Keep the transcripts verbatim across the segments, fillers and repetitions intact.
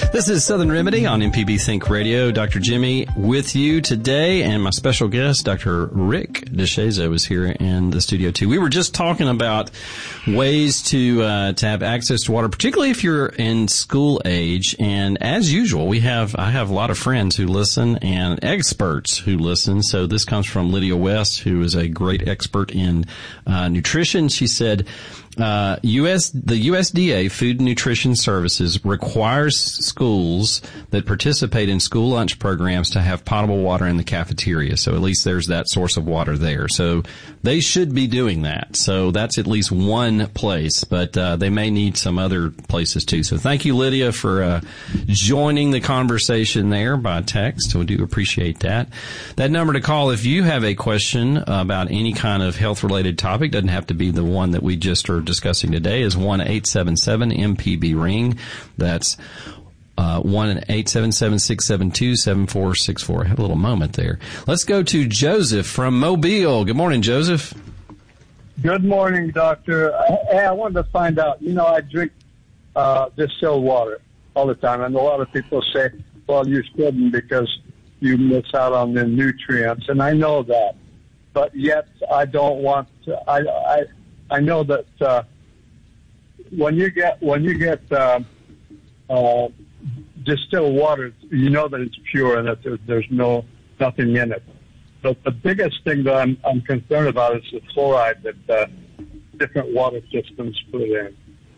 This is Southern Remedy on M P B Think Radio. Doctor Jimmy with you today, and my special guest, Doctor Rick DeShazo, is here in the studio too. We were just talking about ways to uh, to have access to water, particularly if you're in school age. And as usual, we have I have a lot of friends who listen and experts who listen. So this comes from Lydia West, who is a great expert in uh, nutrition. She said, Uh, U S the U S D A Food and Nutrition Services requires schools that participate in school lunch programs to have potable water in the cafeteria. So at least there's that source of water there. So they should be doing that. So that's at least one place, but uh, they may need some other places too. So thank you, Lydia, for uh, joining the conversation there by text. We do appreciate that. That number to call if you have a question about any kind of health-related topic, doesn't have to be the one that we just are discussing today, is one eight seven seven M P B ring. That's uh, one eight seven seven, six seven two, seven four six four. I had a little moment there. Let's go to Joseph from Mobile. Good morning, Joseph. Good morning, Doctor. Hey, I wanted to find out, you know, I drink uh, distilled water all the time, and a lot of people say, well, you shouldn't because you miss out on the nutrients, and I know that. But yet I don't want to, I, I, I know that uh, when you get when you get uh, uh, distilled water, you know that it's pure and that there, there's no nothing in it. But the biggest thing that I'm, I'm concerned about is the fluoride that uh, different water systems put in.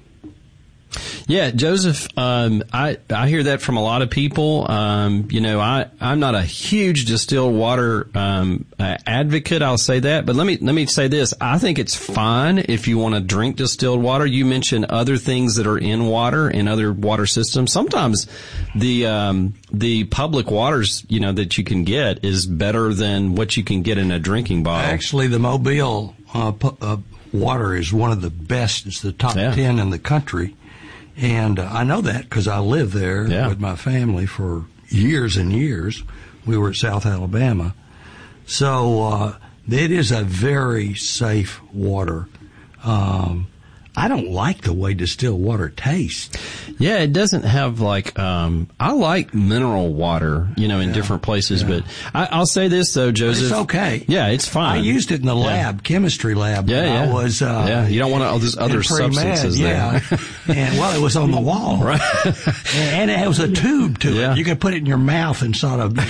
Yeah, Joseph, um, I, I hear that from a lot of people. Um, you know, I, I'm not a huge distilled water, um, uh, advocate. I'll say that. But let me, let me say this. I think it's fine if you want to drink distilled water. You mentioned other things that are in water in other water systems. Sometimes the, um, the public waters, you know, that you can get is better than what you can get in a drinking bottle. Actually, the Mobile, uh, pu- uh water is one of the best. It's the top yeah. ten in the country. And uh, I know that because I lived there yeah. with my family for years and years. We were at South Alabama. So uh, it is a very safe water. Um, I don't like the way distilled water tastes. Yeah, it doesn't have like, um, I like mineral water, you know, in yeah, different places, yeah. but I, I'll say this though, Joseph. It's okay. Yeah, it's fine. I used it in the lab, yeah. chemistry lab. Yeah, yeah. I was, uh, yeah, you don't want all these other substances yeah. there. And well, it was on the wall. Right. And it was a tube to yeah. it. You could put it in your mouth and sort of,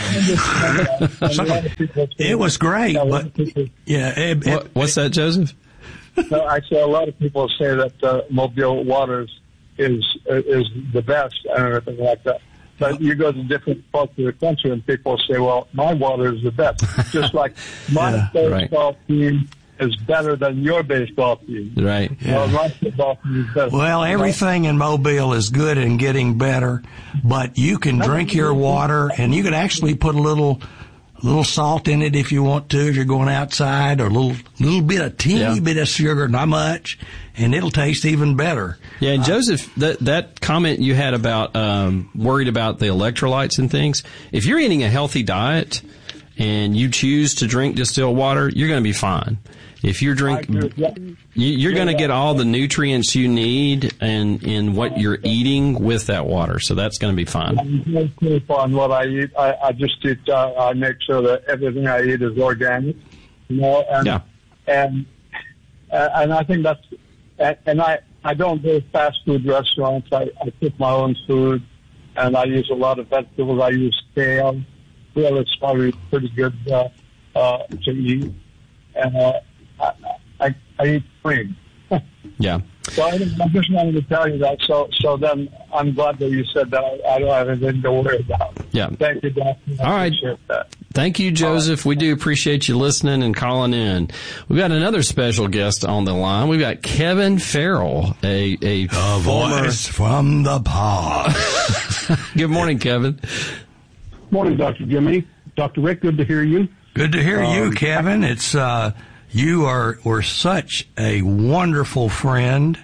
it was great, but yeah. It, what, what's that, Joseph? No, I say a lot of people say that uh, Mobile Waters is is the best and everything like that. But you go to different parts of the country and people say, well, my water is the best. Just like my yeah, baseball right. team is better than your baseball team. Right. Yeah. Well, my football team is better. Well, everything in Mobile is good and getting better, but you can drink your water and you can actually put a little little salt in it if you want to, if you're going outside, or a little little bit of teeny yeah. bit of sugar, not much, and it'll taste even better. Yeah, and uh, Joseph, that that comment you had about um, worried about the electrolytes and things, if you're eating a healthy diet and you choose to drink distilled water, you're going to be fine. If you're drinking, you're going to get all the nutrients you need and in what you're eating with that water. So that's going to be fine. I'm very careful on what I eat. I, I just eat. Uh, I make sure that everything I eat is organic. You know, and yeah. and uh, and I think that's. And, and I I don't go to fast food restaurants. I, I cook my own food, and I use a lot of vegetables. I use kale. Well, it's probably pretty good uh, uh, to eat. And uh, I, I, I eat cream. Yeah. So I, I just wanted to tell you that. So so then I'm glad that you said that. I don't have anything to worry about. Yeah. Thank you, Doctor. I All right. appreciate that. Thank you, Joseph. We do appreciate you listening and calling in. We've got another special guest on the line. We've got Kevin Farrell, a a, a former... voice from the pod. Good morning, Kevin. Morning, Doctor Jimmy. Doctor Rick, good to hear you. Good to hear um, you, Kevin. It's uh, you are were such a wonderful friend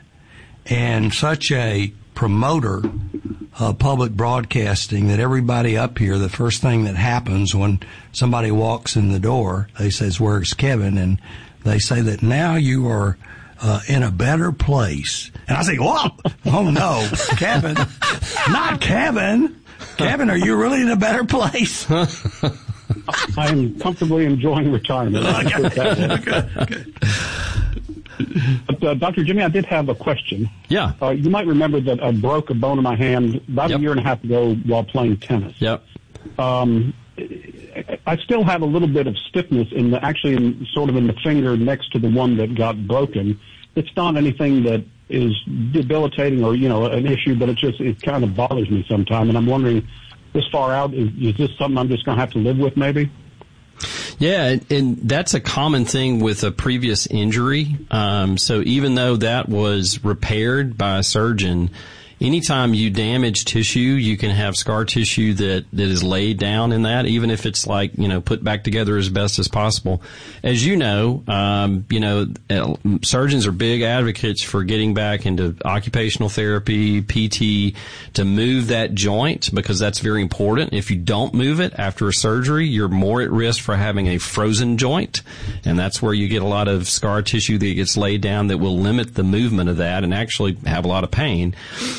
and such a promoter of public broadcasting that everybody up here, the first thing that happens when somebody walks in the door, they says, "Where's Kevin?" And they say that now you are uh, in a better place. And I say, whoa, oh no, Kevin, not Kevin. Kevin, are you really in a better place? I am comfortably enjoying retirement. But, uh, Doctor Jimmy, I did have a question. Yeah. Uh, you might remember that I broke a bone in my hand about Yep. a year and a half ago while playing tennis. Yep. Um, I still have a little bit of stiffness in the, actually in, sort of in the finger next to the one that got broken. It's not anything that is debilitating or, you know, an issue, but it just, it kind of bothers me sometimes. And I'm wondering, this far out, is, is this something I'm just going to have to live with maybe? Yeah, and that's a common thing with a previous injury. Um, so even though that was repaired by a surgeon, anytime you damage tissue, you can have scar tissue that, that is laid down in that, even if it's like, you know, put back together as best as possible. As you know, um, you know, surgeons are big advocates for getting back into occupational therapy, P T, to move that joint because that's very important. If you don't move it after a surgery, you're more at risk for having a frozen joint. And that's where you get a lot of scar tissue that gets laid down that will limit the movement of that and actually have a lot of pain.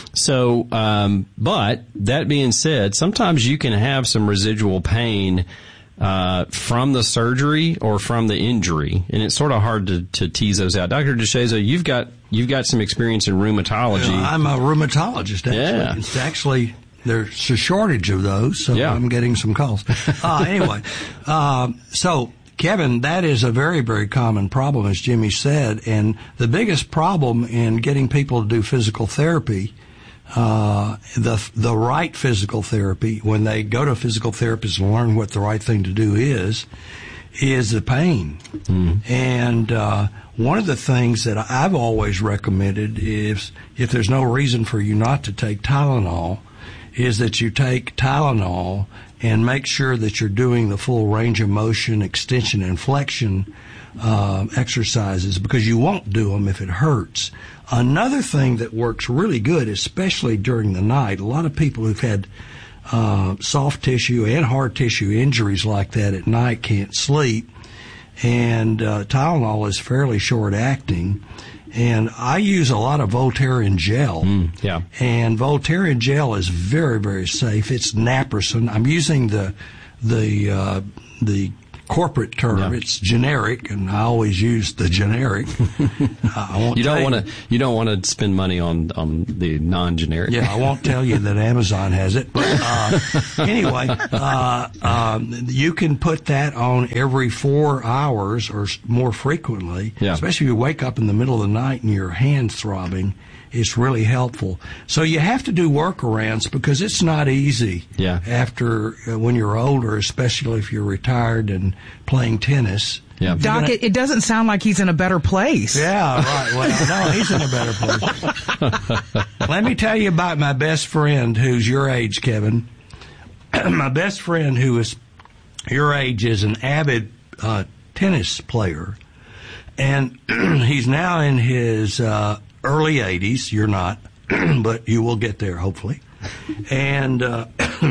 So, um, but that being said, sometimes you can have some residual pain uh, from the surgery or from the injury, and it's sort of hard to, to tease those out. Doctor DeShazo, you've got you've got some experience in rheumatology. Yeah, I'm a rheumatologist. Actually, yeah. It's actually there's a shortage of those, so yeah. I'm getting some calls. Uh, anyway, uh, so. Kevin, that is a very, very common problem, as Jimmy said, and the biggest problem in getting people to do physical therapy, uh, the the right physical therapy, when they go to a physical therapist and learn what the right thing to do is, is the pain. Mm. And uh, one of the things that I've always recommended is, if there's no reason for you not to take Tylenol, is that you take Tylenol and make sure that you're doing the full range of motion, extension, and flexion uh, exercises, because you won't do them if it hurts. Another thing that works really good, especially during the night, a lot of people who've had uh, soft tissue and hard tissue injuries like that at night can't sleep, and uh, Tylenol is fairly short-acting. And I use a lot of Voltaren gel. Mm, yeah. And Voltaren gel is very, very safe. It's naproxen. I'm using the the uh, the corporate term. Yeah. It's generic, and I always use the generic. uh, I won't you don't want to you don't want to spend money on on the non-generic. Yeah, I won't tell you that Amazon has it. But uh, anyway, uh, um, you can put that on every four hours or more frequently. Yeah. Especially if you wake up in the middle of the night and your hand's throbbing. It's really helpful. So you have to do workarounds because it's not easy. Yeah. After uh, when you're older, especially if you're retired and playing tennis. Yeah. Doc, gonna, it, it doesn't sound like he's in a better place. Yeah, right. Well, no, he's in a better place. Let me tell you about my best friend who's your age, Kevin. My best friend who is your age is an avid uh, tennis player. And he's now in his uh, early eighties. You're not, but you will get there, hopefully. And uh,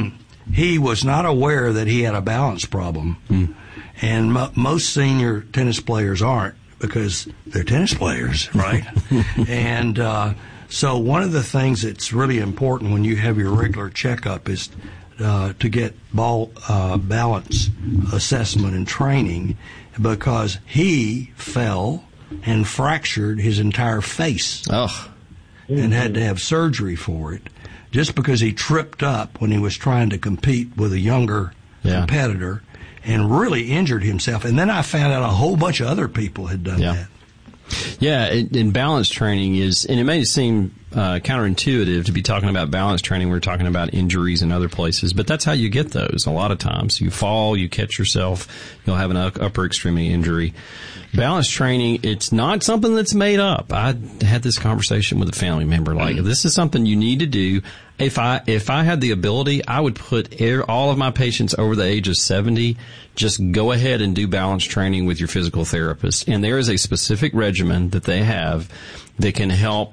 he was not aware that he had a balance problem. Mm. And mo- most senior tennis players aren't, because they're tennis players, right? And uh, so one of the things that's really important when you have your regular checkup is uh, to get ball uh, balance assessment and training, because he fell and fractured his entire face. Oh. And had to have surgery for it, just because he tripped up when he was trying to compete with a younger yeah. competitor and really injured himself. And then I found out a whole bunch of other people had done yeah. that. Yeah, and balance training is, and it may seem uh, counterintuitive to be talking about balance training. We're talking about injuries in other places, but that's how you get those a lot of times. You fall, you catch yourself, you'll have an upper extremity injury. Balance training, it's not something that's made up. I had this conversation with a family member, like, this is something you need to do. If I if I had the ability, I would put all of my patients over the age of seventy, just go ahead and do balance training with your physical therapist. And there is a specific regimen that they have that can help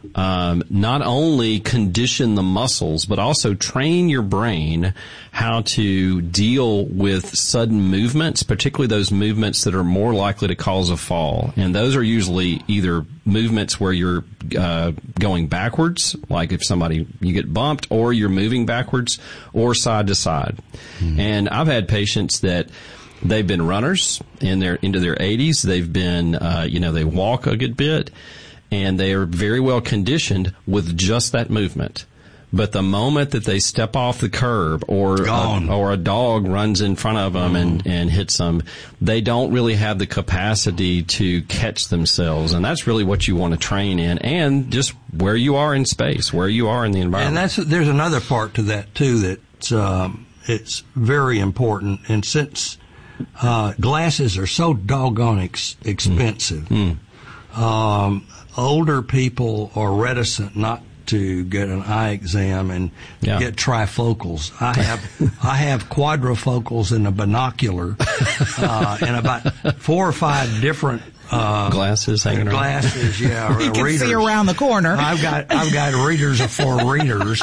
um, not only condition the muscles, but also train your brain how to deal with sudden movements, particularly those movements that are more likely to cause a fall. And those are usually either movements where you're uh, going backwards, like if somebody, you get bumped, or you're moving backwards, or side to side. Mm-hmm. And I've had patients that they've been runners in their into their eighties. They've been, uh, you know, they walk a good bit, and they are very well conditioned with just that movement. But the moment that they step off the curb, or a, or a dog runs in front of them mm-hmm. and, and hits them, they don't really have the capacity to catch themselves. And that's really what you want to train in, and just where you are in space, where you are in the environment. And that's there's another part to that too that's um, it's very important. And since uh, glasses are so doggone ex- expensive, mm-hmm. um, older people are reticent not to get an eye exam and yeah. get trifocals. I have I have quadrifocals and a binocular uh, and about four or five different uh, glasses hanging glasses. around. Yeah, you can readers. see around the corner. I've got I've got readers for readers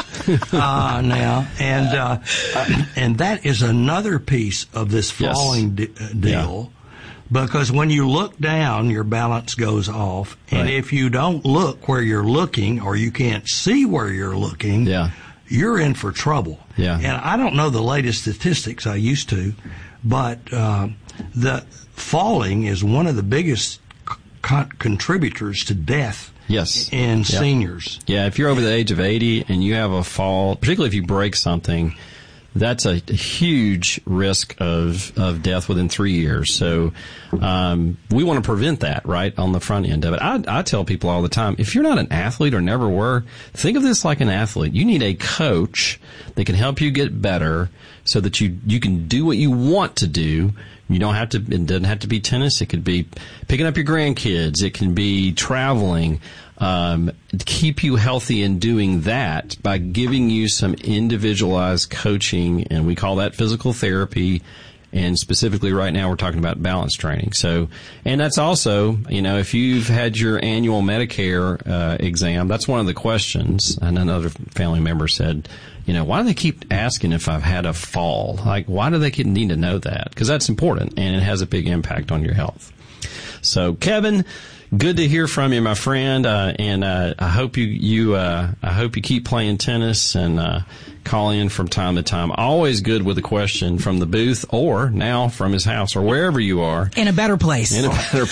uh, now, and uh, and that is another piece of this falling yes. de- deal. Yeah. Because when you look down, your balance goes off. And right. if you don't look where you're looking, or you can't see where you're looking, yeah. you're in for trouble. Yeah. And I don't know the latest statistics. I used to. But uh, the falling is one of the biggest con- contributors to death yes. in yep. seniors. Yeah, if you're over the age of eighty and you have a fall, particularly if you break something, that's a, a huge risk of, of death within three years. So um, we want to prevent that, right, on the front end of it. I, I tell people all the time, if you're not an athlete or never were, think of this like an athlete. You need a coach that can help you get better so that you, you can do what you want to do. You don't have to, it doesn't have to be tennis. It could be picking up your grandkids. It can be traveling. Um, keep you healthy in doing that by giving you some individualized coaching, and we call that physical therapy. And specifically right now we're talking about balance training. So, and that's also, you know, if you've had your annual Medicare uh, exam, that's one of the questions. And another family member said, you know, why do they keep asking if I've had a fall? Like, why do they keep need to know that? Because that's important, and it has a big impact on your health. So, Kevin, good to hear from you, my friend, uh, and uh, I hope you you uh, I hope you keep playing tennis and uh, call in from time to time. Always good with a question from the booth, or now from his house, or wherever you are. In a better place. In a better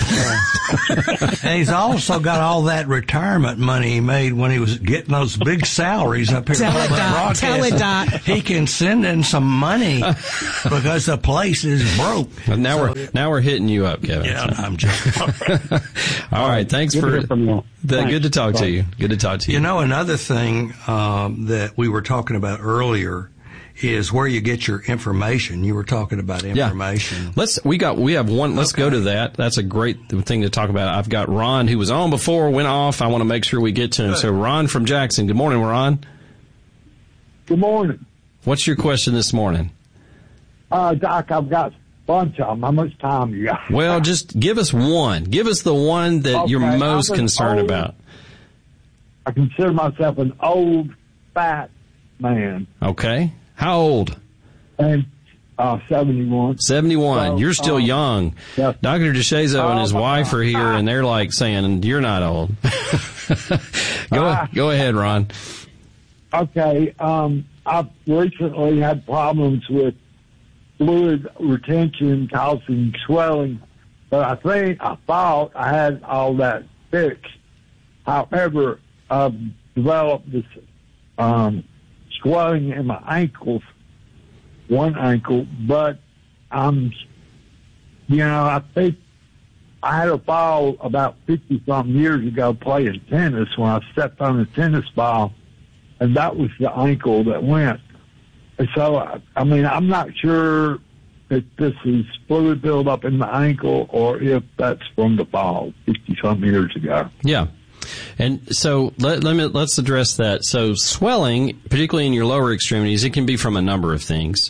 place. And he's also got all that retirement money he made when he was getting those big salaries up here. Tell it, Doc. Tell it, Doc. He can send in some money because the place is broke. But now so, we're now we're hitting you up, Kevin. Yeah, I'm joking. All right, thanks good for to the, thanks. Good to talk Bye. to you. Good to talk to you. You know, another thing um, that we were talking about earlier is where you get your information. You were talking about information. Yeah. Let's we got we have one. Let's okay. go to that. That's a great thing to talk about. I've got Ron, who was on before, went off. I want to make sure we get to him. Good. So, Ron from Jackson. Good morning, Ron. Good morning. What's your question this morning? Uh, Doc, I've got a bunch of them. How much time you got? Well, just give us one. Give us the one that okay, you're most concerned old, about. I consider myself an old, fat man. Okay. How old? And uh, seventy-one. seventy-one. So, You're still um, young. Yes. Doctor DeShazo and his uh, wife are here, uh, and they're like saying, you're not old. go, uh, go ahead, Ron. Okay. Um, I've recently had problems with fluid retention causing swelling, but I think, I thought I had all that fixed. However, I've developed this um, swelling in my ankles, one ankle, but I'm, you know, I think I had a fall about fifty-something years ago playing tennis when I stepped on a tennis ball, and that was the ankle that went. And so, I, I mean, I'm not sure if this is fluid buildup in the ankle or if that's from the fall fifty-something years ago. Yeah. And so let, let me, let's address that. So swelling, particularly in your lower extremities, it can be from a number of things.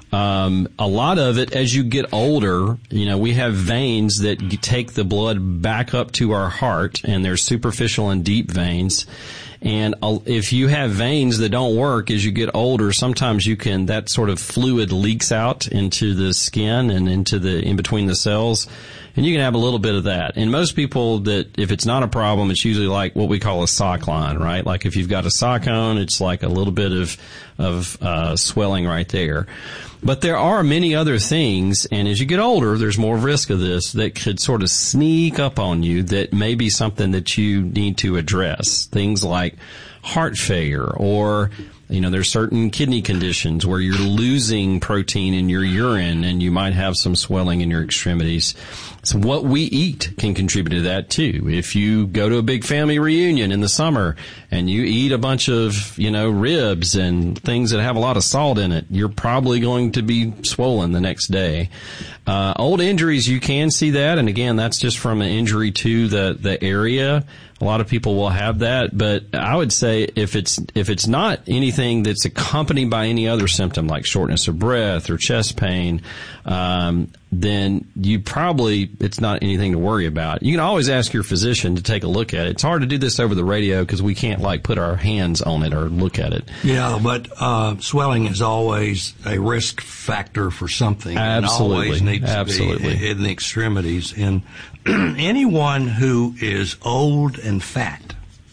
Um, a lot of it, as you get older, you know, we have veins that take the blood back up to our heart, and there's superficial and deep veins. And if you have veins that don't work as you get older, sometimes you can, that sort of fluid leaks out into the skin and into the, in between the cells. And you can have a little bit of that. And most people that, if it's not a problem, it's usually like what we call a sock line, right? Like if you've got a sock cone, it's like a little bit of, of, uh, swelling right there. But there are many other things, and as you get older, there's more risk of this that could sort of sneak up on you that may be something that you need to address. Things like heart failure, or, you know, there's certain kidney conditions where you're losing protein in your urine and you might have some swelling in your extremities. So what we eat can contribute to that too. If you go to a big family reunion in the summer and you eat a bunch of, you know, ribs and things that have a lot of salt in it, you're probably going to be swollen the next day. Uh, old injuries, you can see that. And again, that's just from an injury to the, the area. A lot of people will have that, but I would say if it's, if it's not anything that's accompanied by any other symptom like shortness of breath or chest pain, um, then you probably, it's not anything to worry about. You can always ask your physician to take a look at it. It's hard to do this over the radio because we can't like put our hands on it or look at it. Yeah, but uh, swelling is always a risk factor for something. Absolutely. And always needs Absolutely. to be in the extremities. And anyone who is old and fat,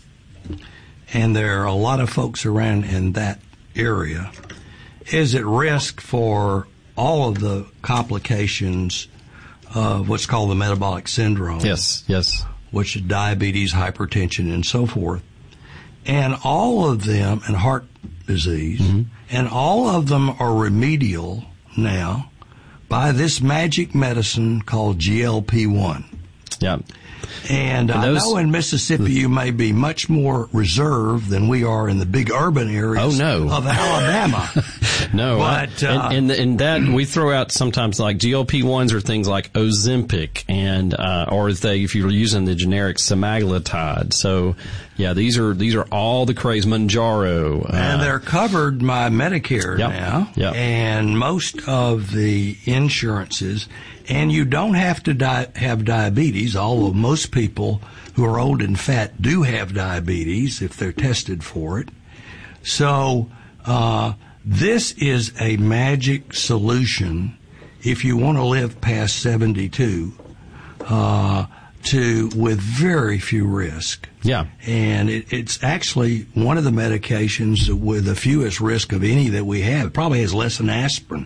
and there are a lot of folks around in that area, is at risk for all of the complications of what's called the metabolic syndrome. Yes, yes. Which is diabetes, hypertension, and so forth. And all of them, and heart disease, mm-hmm. and all of them are remedial now by this magic medicine called G L P one. Yeah. And, and those, I know in Mississippi you may be much more reserved than we are in the big urban areas oh, no. of Alabama. No, but, I, uh, and, and, and that we throw out sometimes like G L P ones or things like Ozempic and uh, or if they if you're using the generic semaglutide. So yeah, these are these are all the craze. Mounjaro, uh, and they're covered by Medicare yep, now, yep. and most of the insurances. And you don't have to di- have diabetes, although most people who are old and fat do have diabetes if they're tested for it. So uh, this is a magic solution if you want to live past seventy-two uh, to with very few risk. Yeah. And it, it's actually one of the medications with the fewest risk of any that we have. It probably has less than aspirin.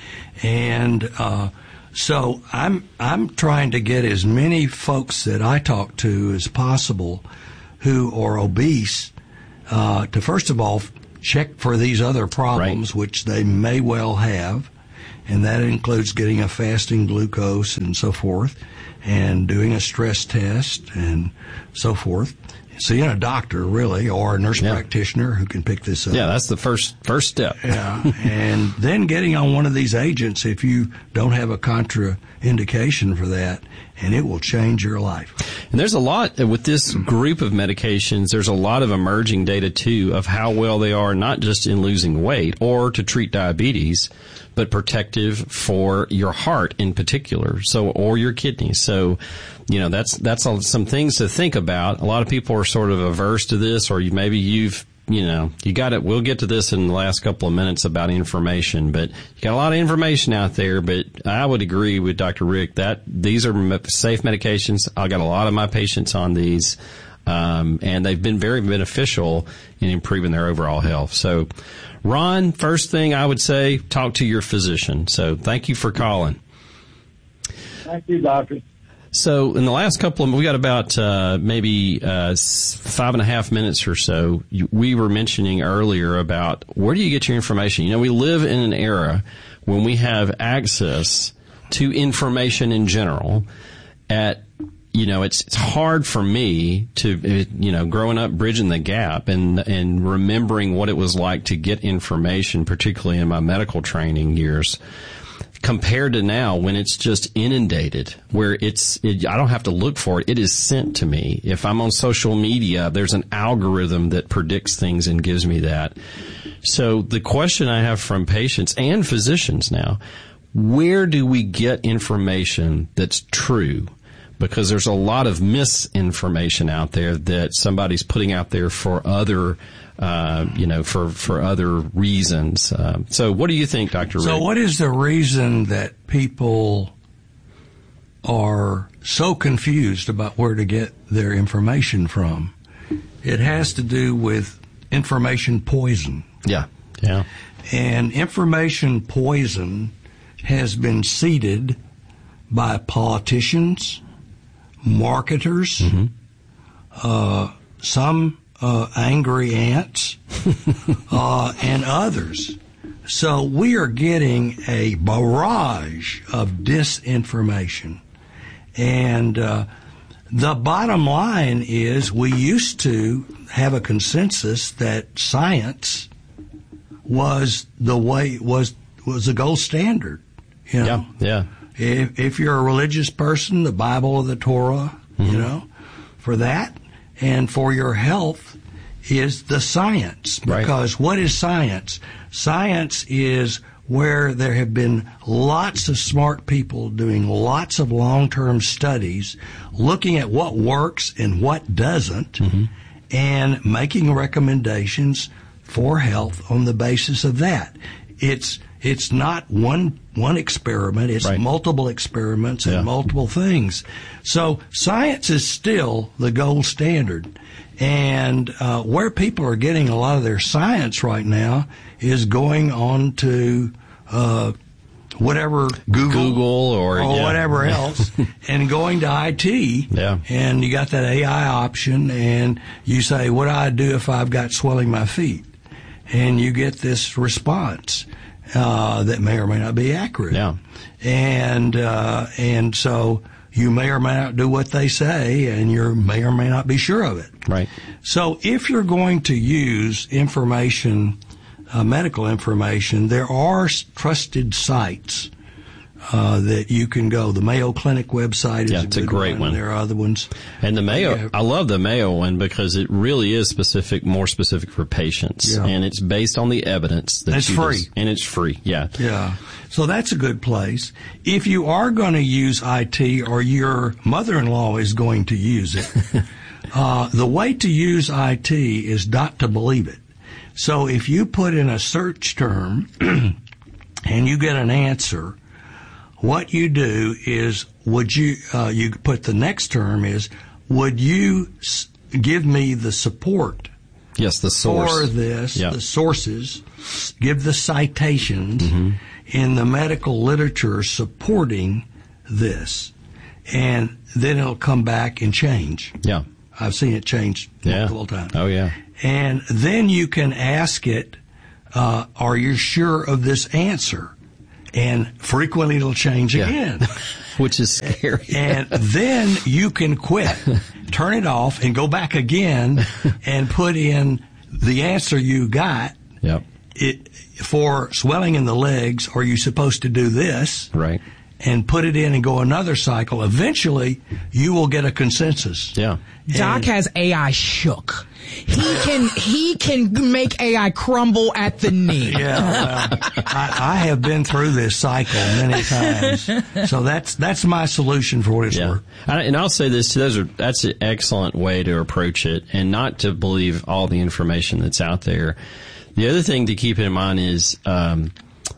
And uh So I'm I'm trying to get as many folks that I talk to as possible who are obese uh, to first of all check for these other problems, right. which they may well have, and that includes getting a fasting glucose and so forth, and doing a stress test and so forth. Seeing a doctor, really, or a nurse yeah. practitioner who can pick this up. Yeah, that's the first first step. Yeah, and then getting on one of these agents if you don't have a contraindication for that, and it will change your life. And there's a lot with this group of medications. There's a lot of emerging data too of how well they are, not just in losing weight or to treat diabetes, but protective for your heart in particular, so or your kidneys. So, you know, that's that's some things to think about. A lot of people are sort of averse to this, or you, maybe you've, you know, you got it. We'll get to this in the last couple of minutes about information, but you got a lot of information out there. But I would agree with Doctor Rick that these are safe medications. I got a lot of my patients on these, um, and they've been very beneficial in improving their overall health. So, Ron, first thing I would say, talk to your physician. So thank you for calling. Thank you, doctor. So in the last couple of, we got about uh, maybe uh, five and a half minutes or so. You, we were mentioning earlier about where do you get your information? You know, we live in an era when we have access to information in general at, you know, it's, it's hard for me to, you know, growing up, bridging the gap and, and remembering what it was like to get information, particularly in my medical training years, compared to now when it's just inundated, where it's, it, I don't have to look for it. It is sent to me. If I'm on social media, there's an algorithm that predicts things and gives me that. So the question I have from patients and physicians now, where do we get information that's true? Because there's a lot of misinformation out there that somebody's putting out there for other, uh, you know, for, for other reasons. Uh, so what do you think, Doctor So Rick? what is the reason that people are so confused about where to get their information from? It has to do with information poison. Yeah, yeah. And information poison has been seeded by politicians, marketers, mm-hmm. uh, some uh, angry ants, uh, and others. So we are getting a barrage of disinformation. And uh, the bottom line is we used to have a consensus that science was the way, was was the gold standard. You know? Yeah, yeah. If, if you're a religious person, the Bible or the Torah, mm-hmm. you know, for that. And for your health is the science. Because right. what is science? Science is where there have been lots of smart people doing lots of long-term studies, looking at what works and what doesn't, mm-hmm. and making recommendations for health on the basis of that. It's It's not one one experiment. It's right. multiple experiments and yeah. multiple things. So science is still the gold standard. And uh, where people are getting a lot of their science right now is going on to uh, whatever Google, Google or, or yeah. whatever else, and going to I T. Yeah. And you got that A I option, and you say, "What do I do if I've got swelling my feet?" And you get this response. Uh, that may or may not be accurate. Yeah. And, uh, and so you may or may not do what they say, and you may or may not be sure of it. Right. So if you're going to use information, uh, medical information, there are trusted sites, uh, that you can go. The Mayo Clinic website is yeah, a, it's good a great one. one. There are other ones. And the Mayo, yeah. I love the Mayo one because it really is specific, more specific for patients. Yeah. And it's based on the evidence. That it's you free. Just, and it's free, yeah. Yeah. So that's a good place. If you are going to use I T or your mother-in-law is going to use it, uh, the way to use I T is not to believe it. So if you put in a search term and you get an answer, what you do is, would you, uh, you put the next term is, would you s- give me the support? Yes, the source. For this, yeah. the sources, give the citations mm-hmm. in the medical literature supporting this. And then it'll come back and change. Yeah. I've seen it change yeah. multiple times. Oh, yeah. And then you can ask it, uh, are you sure of this answer? And frequently it'll change yeah. again. Which is scary. And then you can quit, turn it off, and go back again and put in the answer you got. Yep. It, for swelling in the legs, are you supposed to do this? Right. And put it in and go another cycle. Eventually, you will get a consensus. Yeah. Doc and, has A I shook. He can he can make A I crumble at the knee. Yeah, well, I, I have been through this cycle many times, so that's that's my solution for what it's yeah. worth. And I'll say this too: those are that's an excellent way to approach it, and not to believe all the information that's out there. The other thing to keep in mind is um,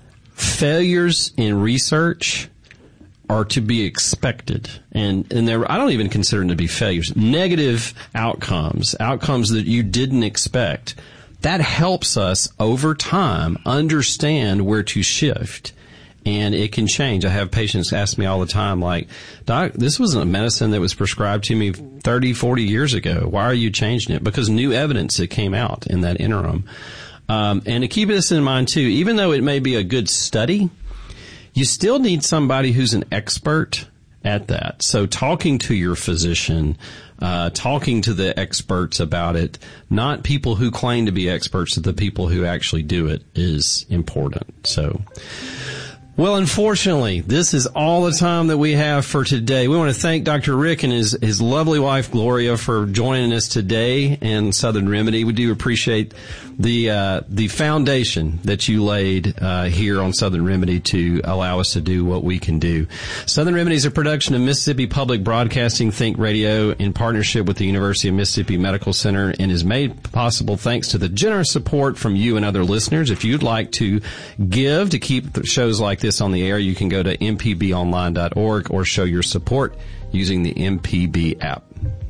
failures in research are to be expected. And, and there, I don't even consider them to be failures. Negative outcomes, outcomes that you didn't expect, that helps us over time understand where to shift. And it can change. I have patients ask me all the time, like, Doc, this wasn't a medicine that was prescribed to me thirty, forty years ago. Why are you changing it? Because new evidence that came out in that interim. Um, and to keep this in mind too, even though it may be a good study, you still need somebody who's an expert at that. So talking to your physician, uh, talking to the experts about it, not people who claim to be experts, but the people who actually do it is important. So, Well, unfortunately, this is all the time that we have for today. We want to thank Doctor Rick and his, his lovely wife, Gloria, for joining us today in Southern Remedy. We do appreciate the uh, the foundation that you laid uh, here on Southern Remedy to allow us to do what we can do. Southern Remedy is a production of Mississippi Public Broadcasting Think Radio in partnership with the University of Mississippi Medical Center and is made possible thanks to the generous support from you and other listeners. If you'd like to give to keep shows like this on the air, you can go to m p b online dot org or show your support using the M P B app.